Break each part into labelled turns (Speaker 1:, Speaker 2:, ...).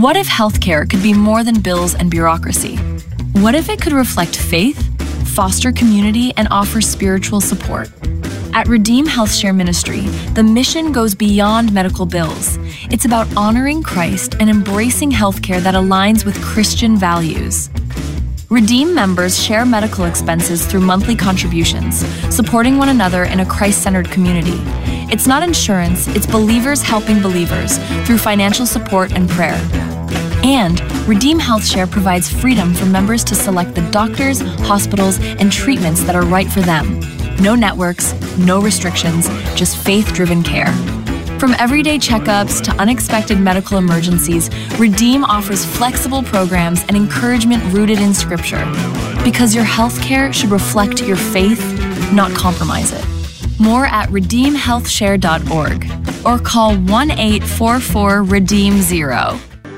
Speaker 1: What if healthcare could be more than bills and bureaucracy? What if it could reflect faith, foster community, and offer spiritual support? At Redeem HealthShare Ministry, the mission goes beyond medical bills. It's about honoring Christ and embracing healthcare that aligns with Christian values. Redeem members share medical expenses through monthly contributions, supporting one another in a Christ-centered community. It's not insurance, it's believers helping believers through financial support and prayer. And Redeem HealthShare provides freedom for members to select the doctors, hospitals, and treatments that are right for them. No networks, no restrictions, just faith-driven care. From everyday checkups to unexpected medical emergencies, Redeem offers flexible programs and encouragement rooted in Scripture. Because your healthcare should reflect your faith, not compromise it. More at redeemhealthshare.org or call 1-844-REDEEM-0.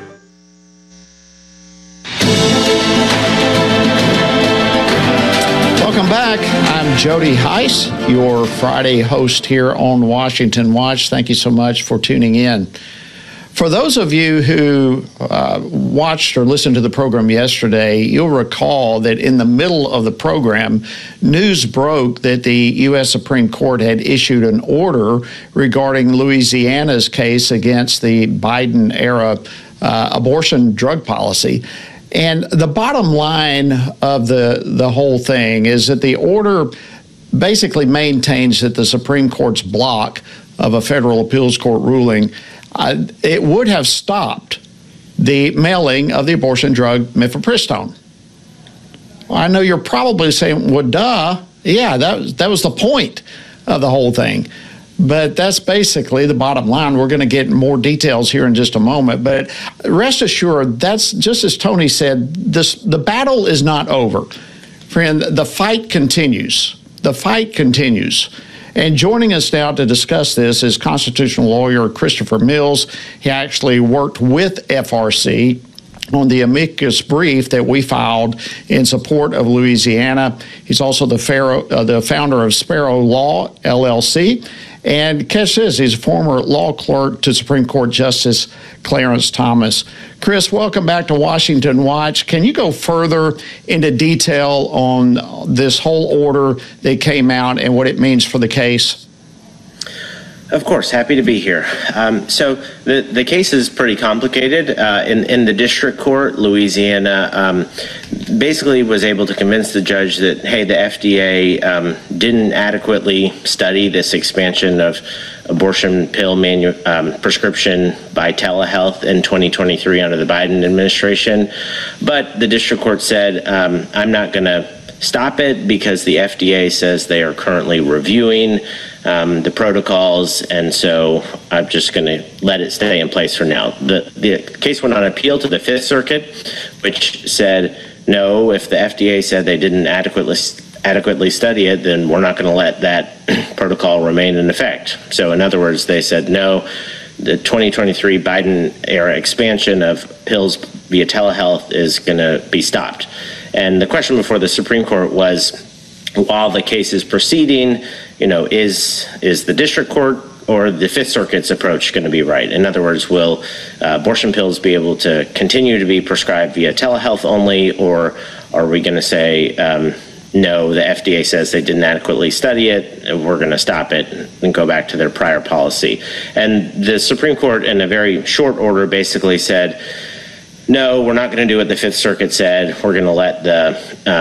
Speaker 2: Welcome back. I'm Jody Heiss, your Friday host here on Washington Watch. Thank you so much for tuning in. For those of you who watched or listened to the program yesterday, you'll recall that in the middle of the program, news broke that the U.S. Supreme Court had issued an order regarding Louisiana's case against the Biden-era abortion drug policy. And the bottom line of the whole thing is that the order basically maintains that the Supreme Court's block of a federal appeals court ruling, it would have stopped the mailing of the abortion drug mifepristone. Well, I know you're probably saying, well, duh, yeah, that was the point of the whole thing. But that's basically the bottom line. We're going to get more details here in just a moment. But rest assured, that's just as Tony said, the battle is not over. Friend, the fight continues. The fight continues. And joining us now to discuss this is constitutional lawyer Christopher Mills. He actually worked with FRC on the amicus brief that we filed in support of Louisiana. He's also the founder of Sparrow Law, LLC. And catch this, he's a former law clerk to Supreme Court Justice Clarence Thomas. Chris, welcome back to Washington Watch. Can you go further into detail on this whole order that came out and what it means for the case?
Speaker 3: Of course, happy to be here. So the case is pretty complicated. In the district court, Louisiana basically was able to convince the judge that, hey, the FDA didn't adequately study this expansion of abortion pill prescription by telehealth in 2023 under the Biden administration. But the district court said, I'm not going to stop it because the FDA says they are currently reviewing the protocols, and so I'm just going to let it stay in place for now. The case went on appeal to the Fifth Circuit, which said, no, if the FDA said they didn't adequately study it, then we're not going to let that protocol remain in effect. So in other words, they said, no, the 2023 Biden-era expansion of pills via telehealth is going to be stopped. And the question before the Supreme Court was, while the case is proceeding, is the district court or the Fifth Circuit's approach going to be right? In other words, will abortion pills be able to continue to be prescribed via telehealth only, or are we going to say, no, the FDA says they didn't adequately study it, and we're going to stop it and go back to their prior policy? And the Supreme Court, in a very short order, basically said, no, we're not going to do what the Fifth Circuit said. We're going to let the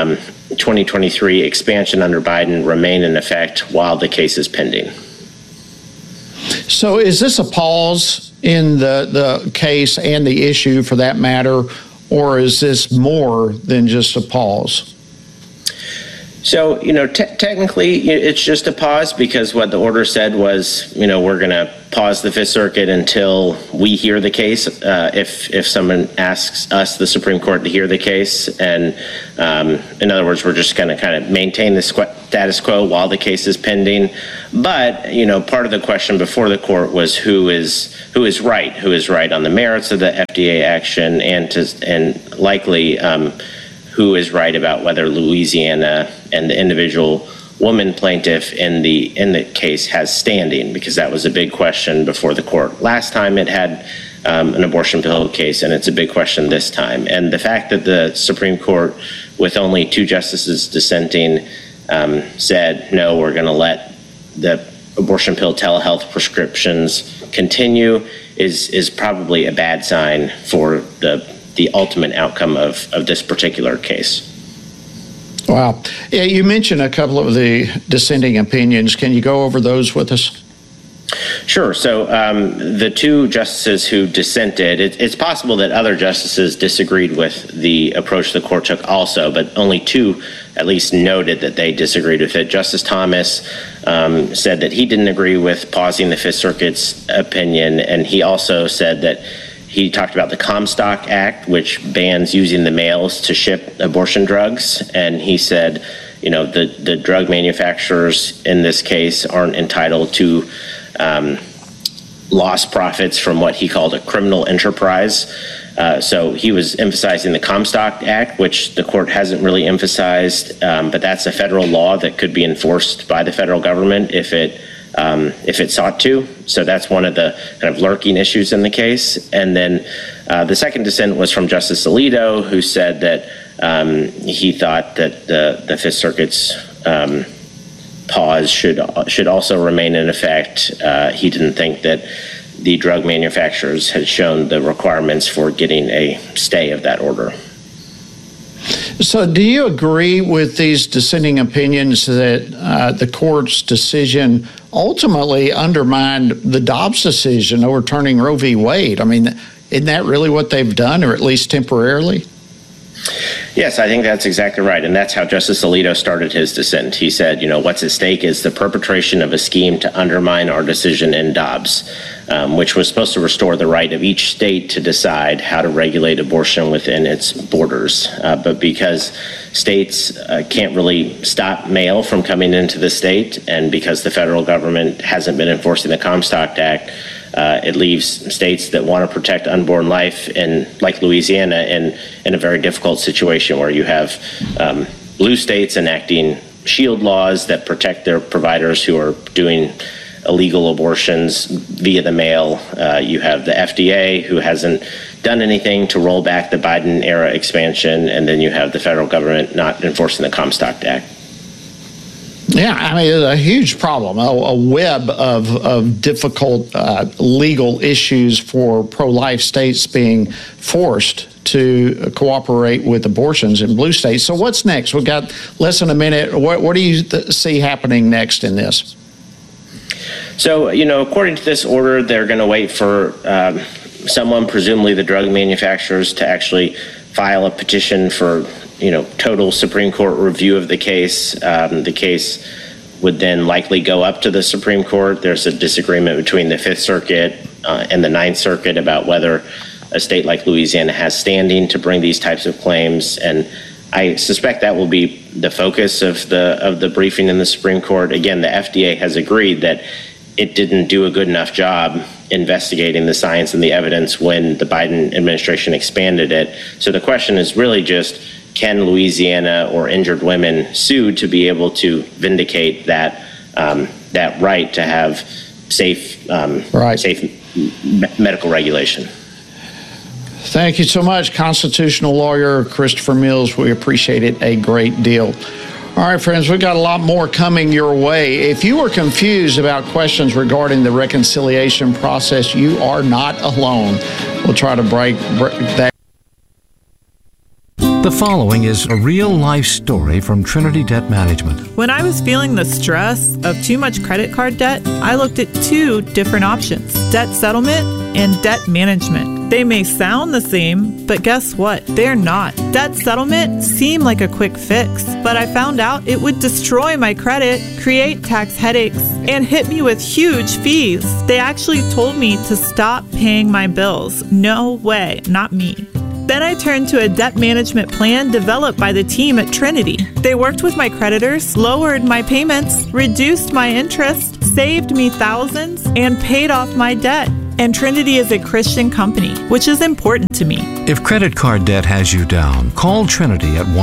Speaker 3: 2023 expansion under Biden remain in effect while the case is pending.
Speaker 2: So is this a pause in the case and the issue for that matter, or is this more than just a pause?
Speaker 3: So, technically it's just a pause, because what the order said was, we're going to pause the Fifth Circuit until we hear the case, if someone asks us, the Supreme Court, to hear the case. And in other words, we're just going to kind of maintain the status quo while the case is pending. But, part of the question before the court was who is right on the merits of the FDA action, and likely who is right about whether Louisiana and the individual woman plaintiff in the case has standing, because that was a big question before the court. Last time it had an abortion pill case, and it's a big question this time. And the fact that the Supreme Court, with only 2 justices dissenting, said, no, we're going to let the abortion pill telehealth prescriptions continue is probably a bad sign for the ultimate outcome of this particular case.
Speaker 2: Wow. Yeah, you mentioned a couple of the dissenting opinions. Can you go over those with us?
Speaker 3: Sure. So the 2 justices who dissented, it's possible that other justices disagreed with the approach the court took also, but only 2 at least noted that they disagreed with it. Justice Thomas said that he didn't agree with pausing the Fifth Circuit's opinion, and he also said that he talked about the Comstock Act, which bans using the mails to ship abortion drugs, and he said, the drug manufacturers in this case aren't entitled to lost profits from what he called a criminal enterprise. So he was emphasizing the Comstock Act, which the court hasn't really emphasized, but that's a federal law that could be enforced by the federal government if it sought to. So that's one of the kind of lurking issues in the case. And then the second dissent was from Justice Alito, who said that he thought that the Fifth Circuit's pause should also remain in effect. He didn't think that the drug manufacturers had shown the requirements for getting a stay of that order.
Speaker 2: So do you agree with these dissenting opinions that the court's decision ultimately undermined the Dobbs decision overturning Roe v. Wade? I mean, isn't that really what they've done, or at least temporarily?
Speaker 3: Yes, I think that's exactly right. And that's how Justice Alito started his dissent. He said, what's at stake is the perpetration of a scheme to undermine our decision in Dobbs, which was supposed to restore the right of each state to decide how to regulate abortion within its borders. But because states can't really stop mail from coming into the state, and because the federal government hasn't been enforcing the Comstock Act, it leaves states that want to protect unborn life, like Louisiana, in a very difficult situation where you have blue states enacting shield laws that protect their providers who are doing illegal abortions via the mail. You have the FDA, who hasn't done anything to roll back the Biden-era expansion, and then you have the federal government not enforcing the Comstock Act.
Speaker 2: Yeah, I mean, it's a huge problem, a web of difficult legal issues for pro-life states being forced to cooperate with abortions in blue states. So what's next? We've got less than a minute. What do you see happening next in this?
Speaker 3: So, according to this order, they're going to wait for someone, presumably the drug manufacturers, to actually file a petition for total Supreme Court review of the case. The case would then likely go up to the Supreme Court. There's a disagreement between the Fifth Circuit and the Ninth Circuit about whether a state like Louisiana has standing to bring these types of claims. And I suspect that will be the focus of the briefing in the Supreme Court. Again, the FDA has agreed that it didn't do a good enough job investigating the science and the evidence when the Biden administration expanded it. So the question is really just, can Louisiana or injured women sue to be able to vindicate that right to have safe medical regulation?
Speaker 2: Thank you so much, constitutional lawyer Christopher Mills. We appreciate it a great deal. All right, friends, we've got a lot more coming your way. If you are confused about questions regarding the reconciliation process, you are not alone. We'll try to break that.
Speaker 4: The following is a real-life story from Trinity Debt Management.
Speaker 5: When I was feeling the stress of too much credit card debt, I looked at 2 different options: debt settlement and debt management. They may sound the same, but guess what? They're not. Debt settlement seemed like a quick fix, but I found out it would destroy my credit, create tax headaches, and hit me with huge fees. They actually told me to stop paying my bills. No way, not me. Then I turned to a debt management plan developed by the team at Trinity. They worked with my creditors, lowered my payments, reduced my interest, saved me thousands, and paid off my debt. And Trinity is a Christian company, which is important to me.
Speaker 4: If credit card debt has you down, call Trinity at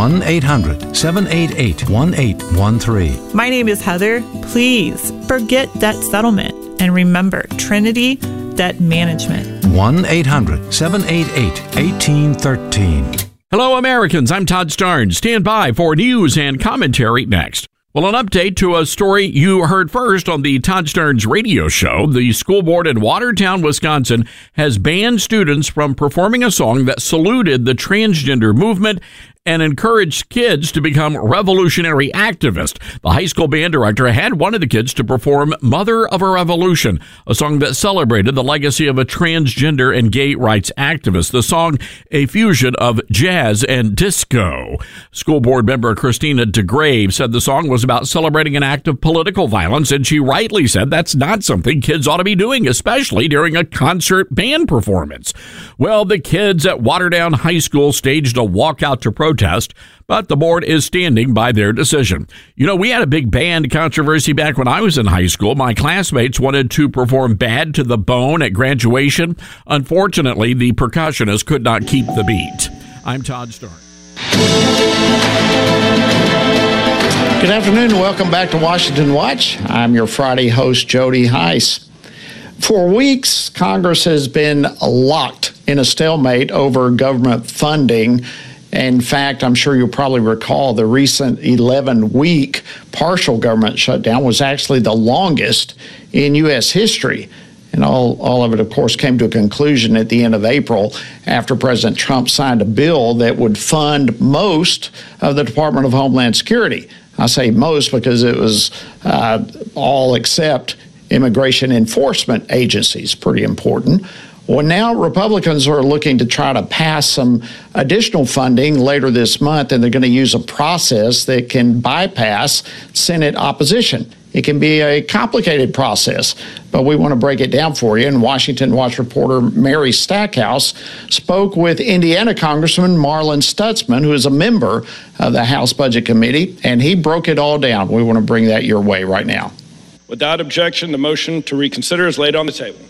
Speaker 4: 1-800-788-1813.
Speaker 5: My name is Heather. Please forget debt settlement and remember Trinity Debt Management.
Speaker 4: 1-800-788-1813.
Speaker 6: Hello, Americans. I'm Todd Starnes. Stand by for news and commentary next. Well, an update to a story you heard first on the Todd Starnes radio show. The school board in Watertown, Wisconsin, has banned students from performing a song that saluted the transgender movement and encouraged kids to become revolutionary activists. The high school band director had one of the kids to perform Mother of a Revolution, a song that celebrated the legacy of a transgender and gay rights activist. The song, a fusion of jazz and disco. School board member Christina DeGrave said the song was about celebrating an act of political violence, and she rightly said that's not something kids ought to be doing, especially during a concert band performance. Well, the kids at Watertown High School staged a walkout to protest, but the board is standing by their decision. You know, we had a big band controversy back when I was in high school. My classmates wanted to perform Bad to the Bone at graduation. Unfortunately, the percussionist could not keep the beat. I'm Todd Starnes.
Speaker 2: Good afternoon and welcome back to Washington Watch. I'm your Friday host, Jody Heiss. For weeks, Congress has been locked in a stalemate over government funding. In fact, I'm sure you'll probably recall the recent 11-week partial government shutdown was actually the longest in U.S. history. And all of it, of course, came to a conclusion at the end of April after President Trump signed a bill that would fund most of the Department of Homeland Security. I say most because it was all except immigration enforcement agencies, pretty important. Well, now Republicans are looking to try to pass some additional funding later this month, and they're going to use a process that can bypass Senate opposition. It can be a complicated process, but we want to break it down for you. And Washington Watch reporter Mary Stackhouse spoke with Indiana Congressman Marlin Stutzman, who is a member of the House Budget Committee, and he broke it all down. We want to bring that your way right now.
Speaker 7: Without objection, the motion to reconsider is laid on the table.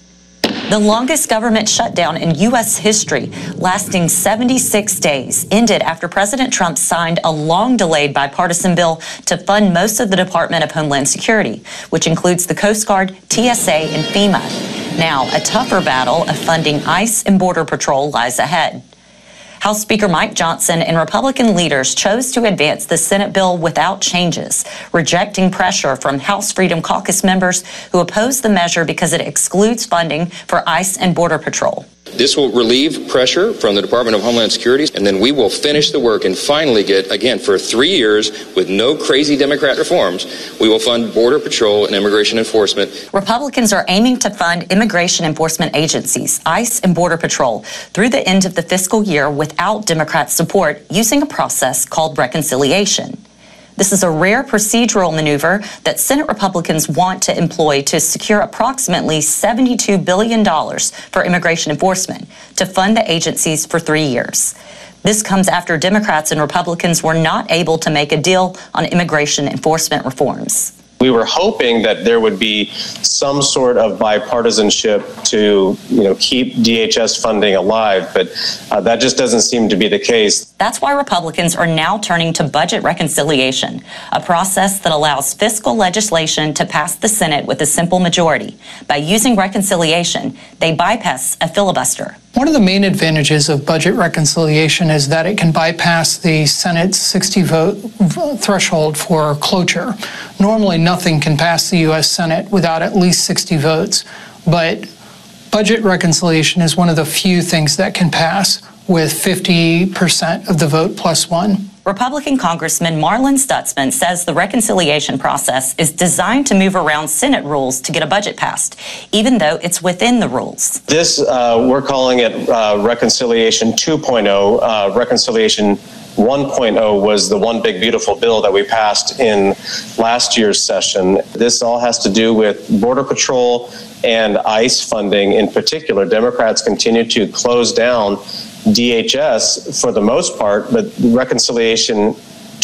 Speaker 8: The longest government shutdown in U.S. history, lasting 76 days, ended after President Trump signed a long-delayed bipartisan bill to fund most of the Department of Homeland Security, which includes the Coast Guard, TSA, and FEMA. Now, a tougher battle of funding ICE and Border Patrol lies ahead. House Speaker Mike Johnson and Republican leaders chose to advance the Senate bill without changes, rejecting pressure from House Freedom Caucus members who oppose the measure because it excludes funding for ICE and Border Patrol.
Speaker 9: This will relieve pressure from the Department of Homeland Security, and then we will finish the work and finally get, again, for 3 years, with no crazy Democrat reforms, we will fund Border Patrol and Immigration Enforcement.
Speaker 8: Republicans are aiming to fund immigration enforcement agencies, ICE and Border Patrol, through the end of the fiscal year without Democrat support, using a process called reconciliation. This is a rare procedural maneuver that Senate Republicans want to employ to secure approximately $72 billion for immigration enforcement to fund the agencies for 3 years. This comes after Democrats and Republicans were not able to make a deal on immigration enforcement reforms.
Speaker 10: We were hoping that there would be some sort of bipartisanship to, keep DHS funding alive, but that just doesn't seem to be the case.
Speaker 8: That's why Republicans are now turning to budget reconciliation, a process that allows fiscal legislation to pass the Senate with a simple majority. By using reconciliation, they bypass a filibuster.
Speaker 11: One of the main advantages of budget reconciliation is that it can bypass the Senate's 60-vote threshold for cloture. Normally, nothing can pass the U.S. Senate without at least 60 votes, but budget reconciliation is one of the few things that can pass with 50% of the vote plus one.
Speaker 8: Republican Congressman Marlin Stutzman says the reconciliation process is designed to move around Senate rules to get a budget passed, even though it's within the rules.
Speaker 10: This, we're calling it Reconciliation 2.0. Reconciliation 1.0 was the one big beautiful bill that we passed in last year's session. This all has to do with Border Patrol and ICE funding in particular. Democrats continue to close down DHS for the most part, but Reconciliation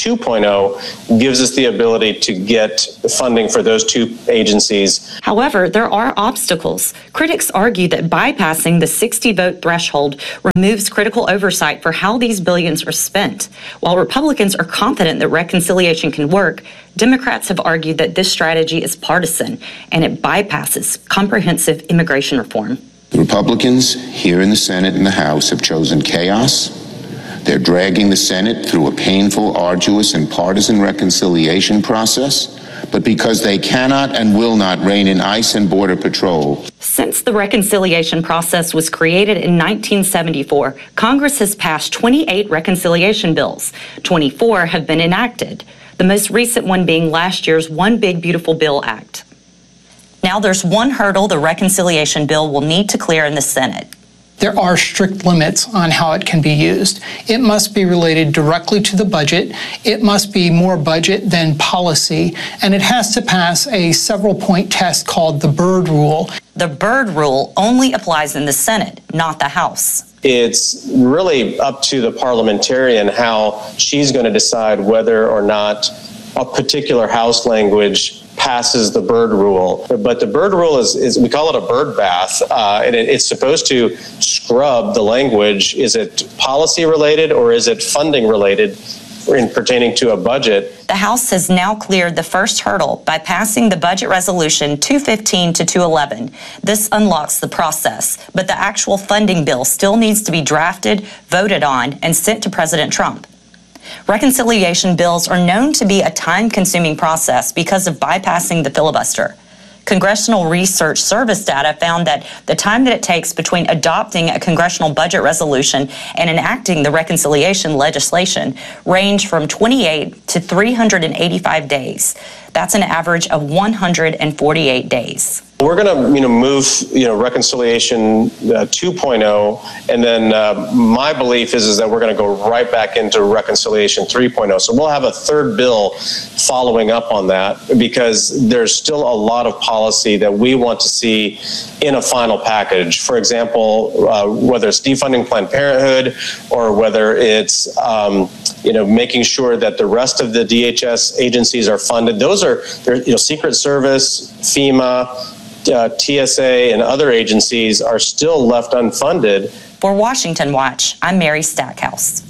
Speaker 10: 2.0 gives us the ability to get funding for those two agencies.
Speaker 8: However, there are obstacles. Critics argue that bypassing the 60-vote threshold removes critical oversight for how these billions are spent. While Republicans are confident that reconciliation can work, Democrats have argued that this strategy is partisan and it bypasses comprehensive immigration reform.
Speaker 12: The Republicans here in the Senate and the House have chosen chaos. They're dragging the Senate through a painful, arduous, and partisan reconciliation process. But because they cannot and will not rein in ICE and Border Patrol.
Speaker 8: Since the reconciliation process was created in 1974, Congress has passed 28 reconciliation bills. 24 have been enacted, the most recent one being last year's One Big Beautiful Bill Act. Now there's one hurdle the reconciliation bill will need to clear in the Senate.
Speaker 11: There are strict limits on how it can be used. It must be related directly to the budget. It must be more budget than policy. And it has to pass a several-point test called the Byrd Rule.
Speaker 8: The Byrd Rule only applies in the Senate, not the House.
Speaker 10: It's really up to the parliamentarian how she's going to decide whether or not a particular House language passes the Byrd Rule. But the Byrd Rule is we call it a bird bath, and it's supposed to scrub the language. Is it policy related or is it funding related in pertaining to a budget?
Speaker 8: The House has now cleared the first hurdle by passing the Budget Resolution 215 to 211. This unlocks the process, but the actual funding bill still needs to be drafted, voted on, and sent to President Trump. Reconciliation bills are known to be a time-consuming process because of bypassing the filibuster. Congressional Research Service data found that the time that it takes between adopting a congressional budget resolution and enacting the reconciliation legislation range from 28 to 385 days. That's an average of 148 days.
Speaker 10: We're going to, move, reconciliation 2.0, and then my belief is that we're going to go right back into reconciliation 3.0. So we'll have a third bill following up on that because there's still a lot of policy that we want to see in a final package. For example, whether it's defunding Planned Parenthood or whether it's making sure that the rest of the DHS agencies are funded. Those are, Secret Service, FEMA, TSA, and other agencies are still left unfunded.
Speaker 8: For Washington Watch, I'm Mary Stackhouse.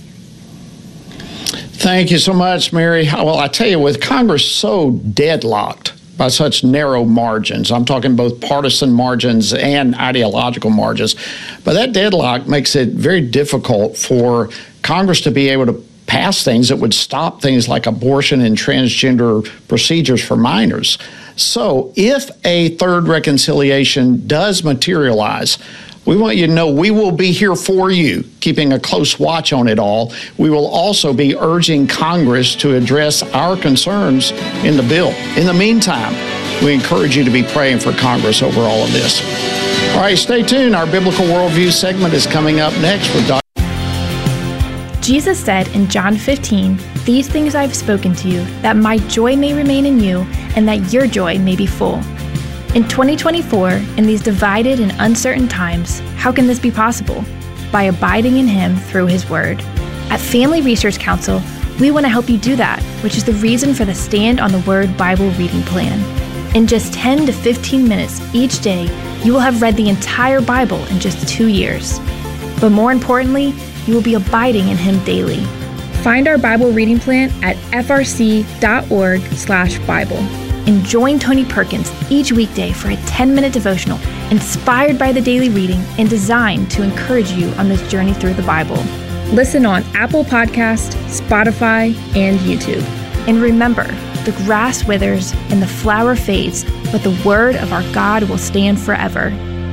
Speaker 2: Thank you so much, Mary. Well, I tell you, with Congress so deadlocked by such narrow margins, I'm talking both partisan margins and ideological margins, but that deadlock makes it very difficult for Congress to be able to pass things that would stop things like abortion and transgender procedures for minors. So if a third reconciliation does materialize, we want you to know we will be here for you, keeping a close watch on it all. We will also be urging Congress to address our concerns in the bill. In the meantime, we encourage you to be praying for Congress over all of this. All right, stay tuned. Our Biblical Worldview segment is coming up next with Dr.
Speaker 13: Jesus said in John 15, "These things I have spoken to you, that my joy may remain in you, and that your joy may be full." In 2024, in these divided and uncertain times, how can this be possible? By abiding in Him through His Word. At Family Research Council, we want to help you do that, which is the reason for the Stand on the Word Bible reading plan. In just 10 to 15 minutes each day, you will have read the entire Bible in just 2 years. But more importantly, you will be abiding in Him daily. Find our Bible reading plan at frc.org/Bible. And join Tony Perkins each weekday for a 10-minute devotional inspired by the daily reading and designed to encourage you on this journey through the Bible. Listen on Apple Podcast, Spotify, and YouTube. And remember, the grass withers and the flower fades, but the word of our God will stand forever.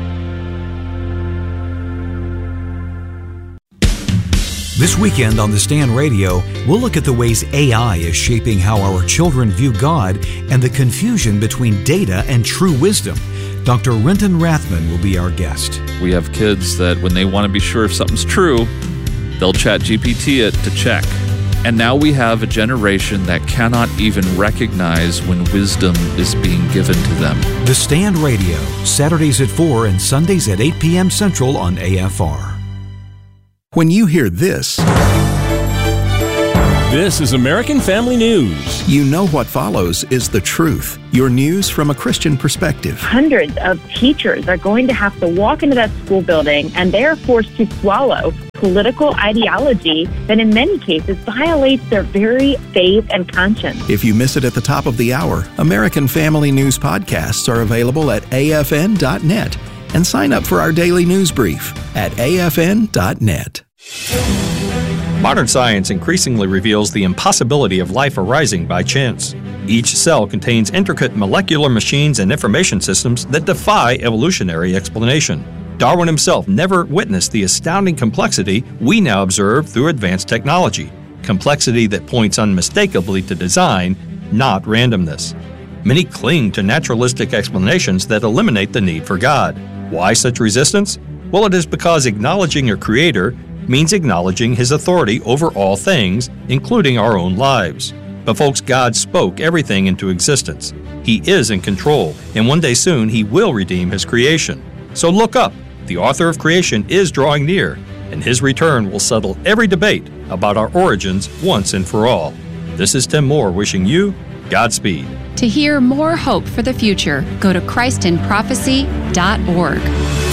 Speaker 4: This weekend on The Stand Radio, we'll look at the ways AI is shaping how our children view God and the confusion between data and true wisdom. Dr. Renton Rathman will be our guest.
Speaker 14: We have kids that when they want to be sure if something's true, they'll chat GPT it to check. And now we have a generation that cannot even recognize when wisdom is being given to them.
Speaker 4: The Stand Radio, Saturdays at 4 and Sundays at 8 p.m. Central on AFR.
Speaker 15: When you hear this is American Family News. You know what follows is the truth. Your news from a Christian perspective.
Speaker 16: Hundreds of teachers are going to have to walk into that school building and they are forced to swallow political ideology that in many cases violates their very faith and conscience.
Speaker 15: If you miss it at the top of the hour, American Family News podcasts are available at afn.net. and sign up for our daily news brief at afn.net.
Speaker 17: Modern science increasingly reveals the impossibility of life arising by chance. Each cell contains intricate molecular machines and information systems that defy evolutionary explanation. Darwin himself never witnessed the astounding complexity we now observe through advanced technology, complexity that points unmistakably to design, not randomness. Many cling to naturalistic explanations that eliminate the need for God. Why such resistance? Well, it is because acknowledging a creator means acknowledging his authority over all things, including our own lives. But folks, God spoke everything into existence. He is in control, and one day soon he will redeem his creation. So look up. The author of creation is drawing near, and his return will settle every debate about our origins once and for all. This is Tim Moore wishing you Godspeed.
Speaker 18: To hear more hope for the future, go to ChristinProphecy.org.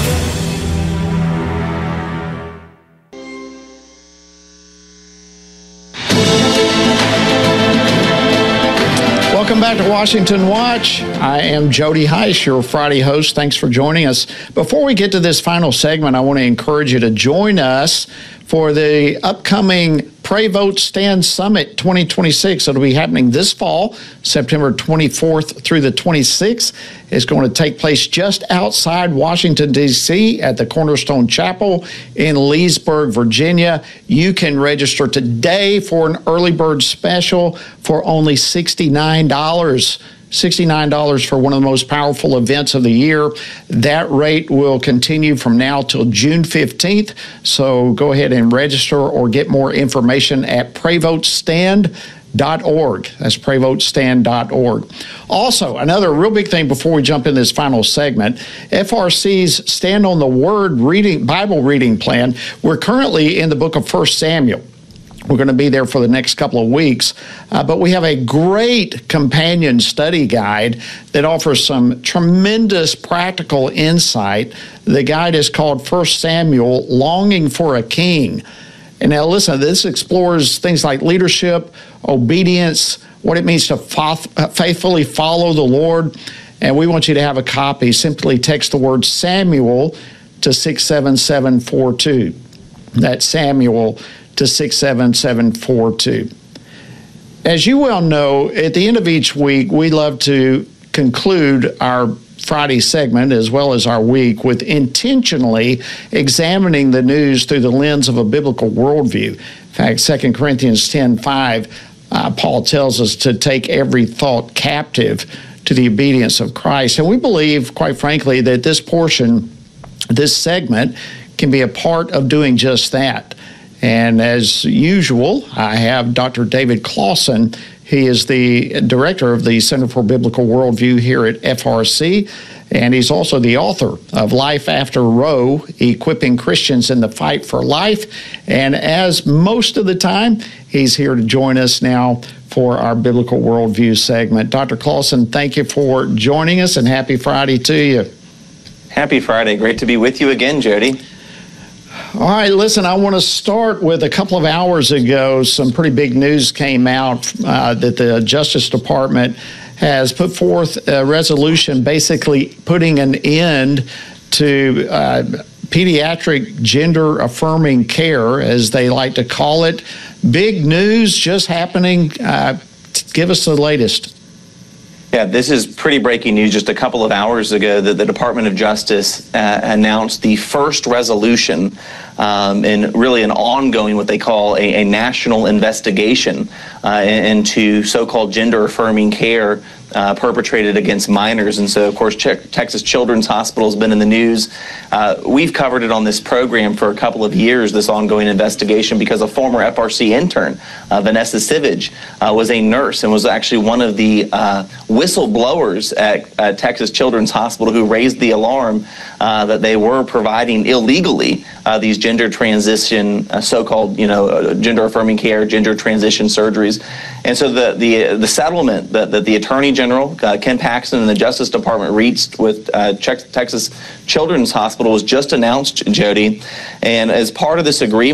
Speaker 2: Welcome back to Washington Watch. I am Jody Heiss, your Friday host. Thanks for joining us. Before we get to this final segment, I want to encourage you to join us for the upcoming Pray Vote Stand Summit 2026. It'll be happening this fall, September 24th through the 26th. It's going to take place just outside Washington, D.C. at the Cornerstone Chapel in Leesburg, Virginia. You can register today for an early bird special for only $69. $69 for one of the most powerful events of the year. That rate will continue from now till June 15th. So go ahead and register or get more information at PrayVoteStand.org. That's PrayVoteStand.org. Also, another real big thing before we jump in this final segment, FRC's Stand on the Word Bible reading plan. We're currently in the book of 1 Samuel. We're going to be there for the next couple of weeks, but we have a great companion study guide that offers some tremendous practical insight. The guide is called 1 Samuel, Longing for a King. And now listen, this explores things like leadership, obedience, what it means to faithfully follow the Lord. And we want you to have a copy. Simply text the word Samuel to 67742. That's Samuel to 67742. As you well know, at the end of each week, we love to conclude our Friday segment as well as our week with intentionally examining the news through the lens of a biblical worldview. In fact, 2 Corinthians 10:5, Paul tells us to take every thought captive to the obedience of Christ. And we believe, quite frankly, that this segment, can be a part of doing just that. And as usual, I have Dr. David Clausen. He is the director of the Center for Biblical Worldview here at FRC, and he's also the author of Life After Roe, Equipping Christians in the Fight for Life. And as most of the time, he's here to join us now for our Biblical Worldview segment. Dr. Clausen, thank you for joining us, and happy Friday to you.
Speaker 19: Happy Friday. Great to be with you again, Jody.
Speaker 2: All right, listen, I want to start with a couple of hours ago, some pretty big news came out that the Justice Department has put forth a resolution basically putting an end to pediatric gender-affirming care, as they like to call it. Big news just happening. Give us the latest.
Speaker 19: Yeah, this is pretty breaking news. Just a couple of hours ago, that the Department of Justice announced the first resolution in really an ongoing, what they call a national investigation into so-called gender-affirming care perpetrated against minors. And so, of course, Texas Children's Hospital has been in the news. We've covered it on this program for a couple of years, this ongoing investigation, because a former FRC intern, Vanessa Sivage, was a nurse and was actually one of the whistleblowers at Texas Children's Hospital who raised the alarm that they were providing illegally these gender transition, so-called, gender affirming care, gender transition surgeries. And so the settlement that the Attorney General, Ken Paxton, and the Justice Department reached with Texas Children's Hospital was just announced, Jody. And as part of this agreement,